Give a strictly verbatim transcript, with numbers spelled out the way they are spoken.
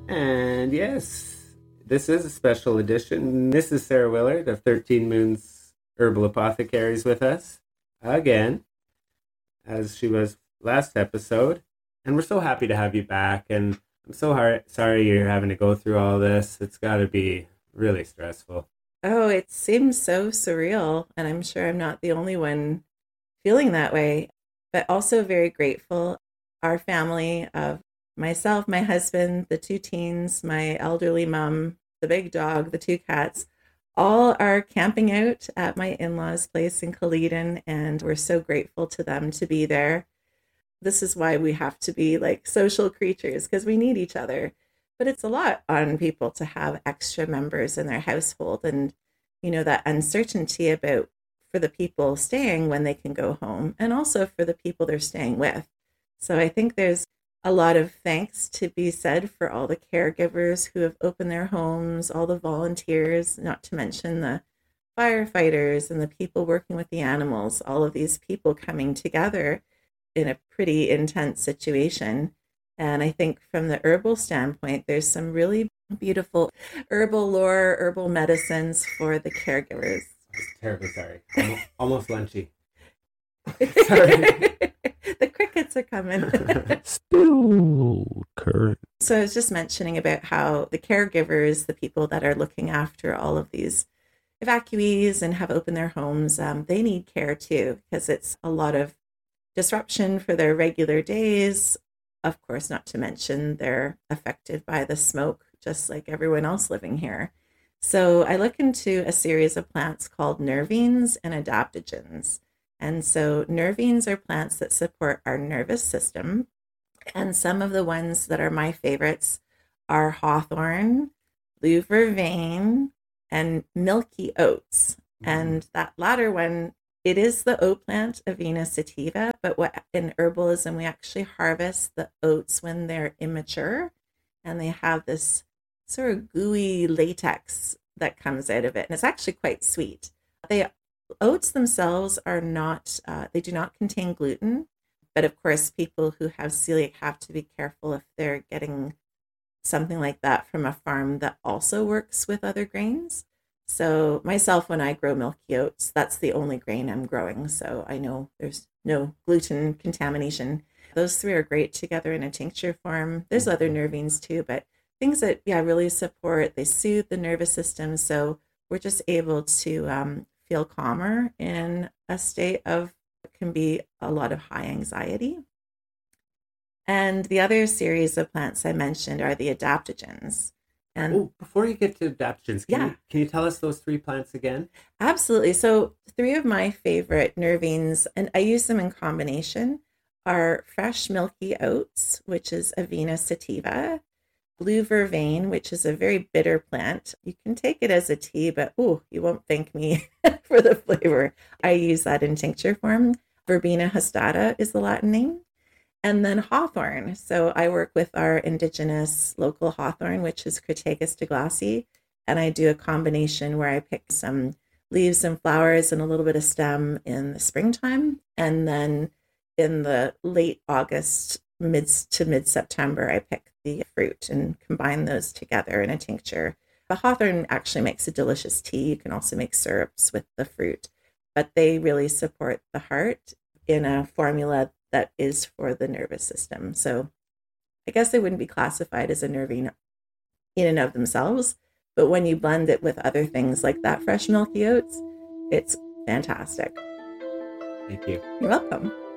And yes, this is a special edition. This is Sarah Willard of thirteen Moons Herbal Apothecaries with us again, as she was last episode. And we're so happy to have you back. And I'm so hard, sorry you're having to go through all this. It's got to be really stressful. Oh, it seems so surreal. And I'm sure I'm not the only one feeling that way, but also very grateful. Our family of myself, my husband, the two teens, my elderly mom, the big dog, the two cats, all are camping out at my in-laws' place in Caledon, and we're so grateful to them to be there. This is why we have to be like social creatures, because we need each other. But it's a lot on people to have extra members in their household, and you know, that uncertainty about for the people staying when they can go home, and also for the people they're staying with. So I think there's a lot of thanks to be said for all the caregivers who have opened their homes, all the volunteers, not to mention the firefighters and the people working with the animals, all of these people coming together in a pretty intense situation. And I think from the herbal standpoint, there's some really beautiful herbal lore, herbal medicines for the caregivers. I'm terribly sorry. Almost, almost lunchy. Sorry. The crickets are coming. Still current. So I was just mentioning about how the caregivers, the people that are looking after all of these evacuees and have opened their homes, um, they need care too, because it's a lot of disruption for their regular days. Of course, not to mention they're affected by the smoke, just like everyone else living here. So I look into a series of plants called nervines and adaptogens. And so nervines are plants that support our nervous system. And some of the ones that are my favorites are hawthorn, blue vervain, and milky oats. And that latter one, it is the oat plant, Avena sativa, but what in herbalism, we actually harvest the oats when they're immature, and they have this sort of gooey latex that comes out of it. And it's actually quite sweet. They Oats themselves are not, uh, they do not contain gluten, but of course, people who have celiac have to be careful if they're getting something like that from a farm that also works with other grains. So myself, when I grow milky oats, that's the only grain I'm growing. So I know there's no gluten contamination. Those three are great together in a tincture form. There's other nervines too, but things that, yeah, really support, they soothe the nervous system. So we're just able to um, feel calmer in a state of what can be a lot of high anxiety. And the other series of plants I mentioned are the adaptogens. And oh, before you get to adaptogens, can, yeah. you, can you tell us those three plants again? Absolutely. So three of my favorite nervines, and I use them in combination, are fresh milky oats, which is Avena sativa, blue vervain, which is a very bitter plant. You can take it as a tea, but oh, you won't thank me for the flavor. I use that in tincture form. Verbena hustata is the Latin name. And then hawthorn. So I work with our indigenous local hawthorn, which is Crataegus douglasii. And I do a combination where I pick some leaves and flowers and a little bit of stem in the springtime. And then in the late August, mid to mid-September, I pick the fruit and combine those together in a tincture. The hawthorn actually makes a delicious tea. You can also make syrups with the fruit, but they really support the heart in a formula that is for the nervous system. So I guess they wouldn't be classified as a nervine in and of themselves, but when you blend it with other things like that fresh milky oats, it's fantastic. Thank you. You're welcome.